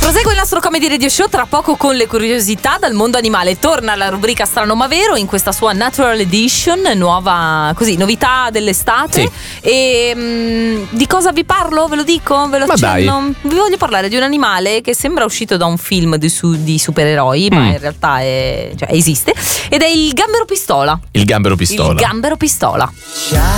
Prosegue il nostro Comedy Radio Show tra poco con le curiosità dal mondo animale. Torna la rubrica Strano ma Vero in questa sua Natural Edition, nuova così, novità dell'estate. Sì. E di cosa vi parlo? Ve lo dico? Ve lo Ma accenno? Vi voglio parlare di un animale che sembra uscito da un film di supereroi, ma in realtà esiste, ed è il gambero pistola. Il gambero pistola. Il gambero pistola.